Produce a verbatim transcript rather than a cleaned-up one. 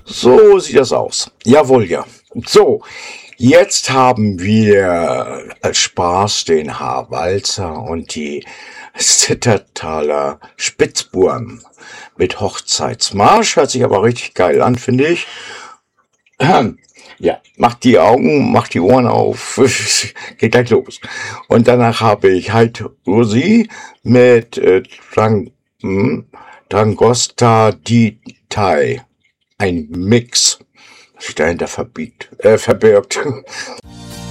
So sieht das aus. Jawohl, ja. So, jetzt haben wir als Spaß den Haarwalzer und die Zittertaler Spitzbuben mit Hochzeitsmarsch. Hört sich aber richtig geil an, finde ich. Ja, macht die Augen, macht die Ohren auf, geht gleich los. Und danach habe ich halt Rosi mit äh, Drang, hm, Drangosta di Thai. Ein Mix, was sich dahinter verbiegt, äh, verbirgt.